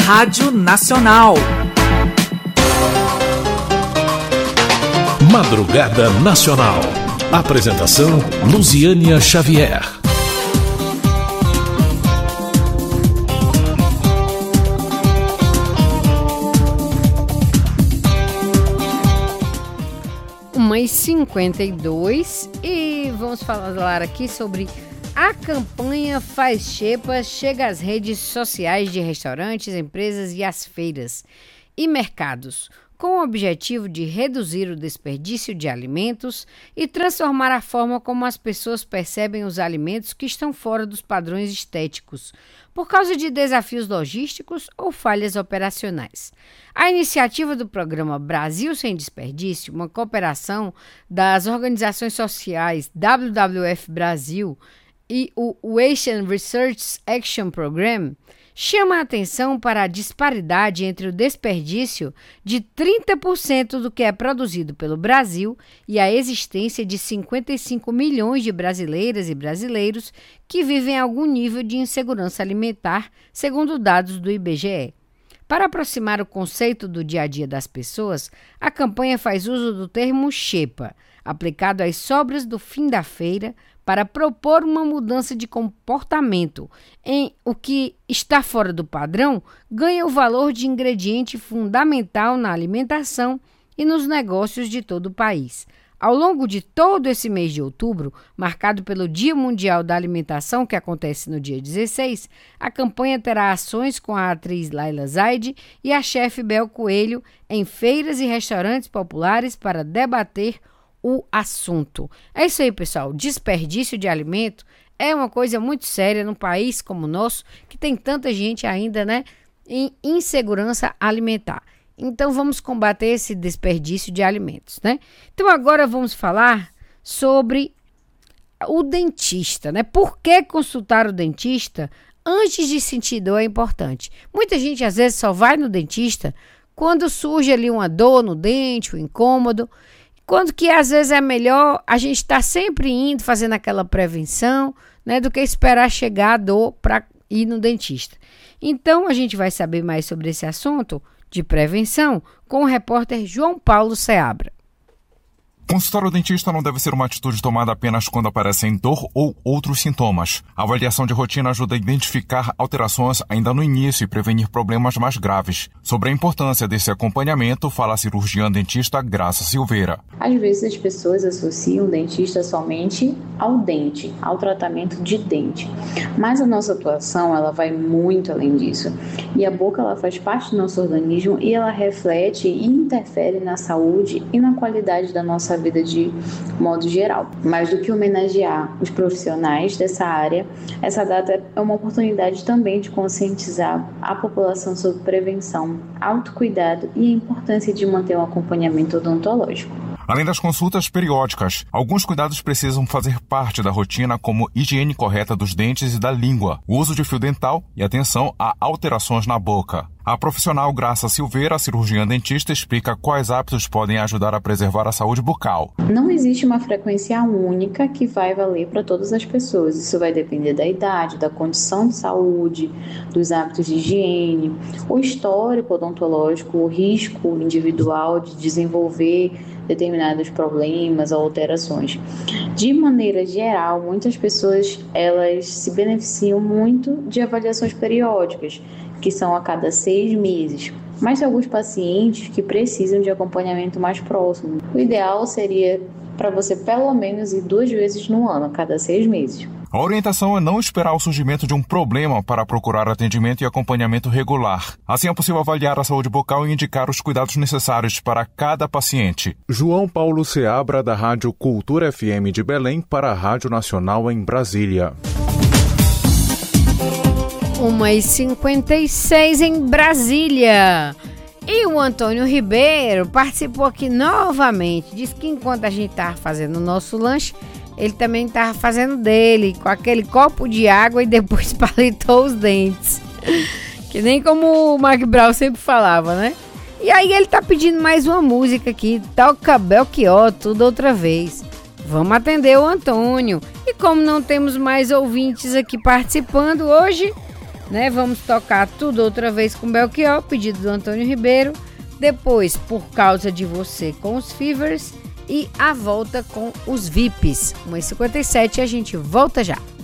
Rádio Nacional. Madrugada Nacional. Apresentação Luziânia Xavier. Umas 52 e vamos falar aqui sobre a campanha Faz Xepa chega às redes sociais de restaurantes, empresas e às feiras e mercados, com o objetivo de reduzir o desperdício de alimentos e transformar a forma como as pessoas percebem os alimentos que estão fora dos padrões estéticos, por causa de desafios logísticos ou falhas operacionais. A iniciativa do programa Brasil Sem Desperdício, uma cooperação das organizações sociais WWF Brasil e o Asian Research Action Program, chama a atenção para a disparidade entre o desperdício de 30% do que é produzido pelo Brasil e a existência de 55 milhões de brasileiras e brasileiros que vivem algum nível de insegurança alimentar, segundo dados do IBGE. Para aproximar o conceito do dia a dia das pessoas, a campanha faz uso do termo xepa, aplicado às sobras do fim da feira, para propor uma mudança de comportamento em o que está fora do padrão ganha o valor de ingrediente fundamental na alimentação e nos negócios de todo o país. Ao longo de todo esse mês de outubro, marcado pelo Dia Mundial da Alimentação, que acontece no dia 16, a campanha terá ações com a atriz Laila Zaide e a chefe Bel Coelho em feiras e restaurantes populares para debater o assunto. É isso aí, pessoal. Desperdício de alimento é uma coisa muito séria num país como o nosso, que tem tanta gente ainda, em insegurança alimentar. Então, vamos combater esse desperdício de alimentos, Então, agora vamos falar sobre o dentista, Por que consultar o dentista antes de sentir dor é importante? Muita gente, às vezes, só vai no dentista quando surge ali uma dor no dente, um incômodo, quando que às vezes é melhor a gente estar sempre indo, fazendo aquela prevenção, do que esperar chegar a dor para ir no dentista. Então, a gente vai saber mais sobre esse assunto de prevenção com o repórter João Paulo Seabra. Consultar o dentista não deve ser uma atitude tomada apenas quando aparecem dor ou outros sintomas. A avaliação de rotina ajuda a identificar alterações ainda no início e prevenir problemas mais graves. Sobre a importância desse acompanhamento, fala a cirurgiã dentista Graça Silveira. Às vezes as pessoas associam o dentista somente ao dente, ao tratamento de dente. Mas a nossa atuação, ela vai muito além disso. E a boca, ela faz parte do nosso organismo e ela reflete e interfere na saúde e na qualidade da nossa vida de modo geral. Mais do que homenagear os profissionais dessa área, essa data é uma oportunidade também de conscientizar a população sobre prevenção, autocuidado e a importância de manter um acompanhamento odontológico. Além das consultas periódicas, alguns cuidados precisam fazer parte da rotina, como higiene correta dos dentes e da língua, uso de fio dental e atenção a alterações na boca. A profissional Graça Silveira, cirurgiã dentista, explica quais hábitos podem ajudar a preservar a saúde bucal. Não existe uma frequência única que vai valer para todas as pessoas. Isso vai depender da idade, da condição de saúde, dos hábitos de higiene, o histórico odontológico, o risco individual de desenvolver determinados problemas ou alterações. De maneira geral, muitas pessoas elas se beneficiam muito de avaliações periódicas, que são a cada 6 meses. Mas tem alguns pacientes que precisam de acompanhamento mais próximo. O ideal seria para você pelo menos ir 2 vezes no ano, a cada 6 meses. A orientação é não esperar o surgimento de um problema para procurar atendimento e acompanhamento regular. Assim é possível avaliar a saúde bucal e indicar os cuidados necessários para cada paciente. João Paulo Seabra, da Rádio Cultura FM de Belém, para a Rádio Nacional em Brasília. 1h56 em Brasília. E o Antônio Ribeiro participou aqui novamente. Diz que enquanto a gente estava fazendo o nosso lanche, ele também estava fazendo dele, com aquele copo de água e depois palitou os dentes. Que nem como o Mark Brown sempre falava, E aí ele tá pedindo mais uma música aqui, toca Belchior, tudo outra vez. Vamos atender o Antônio. E como não temos mais ouvintes aqui participando hoje, né? Vamos tocar Tudo Outra Vez com Belchior, pedido do Antônio Ribeiro. Depois, Por Causa de Você com os Fevers. E a volta com os VIPs. 1h57, a gente volta já.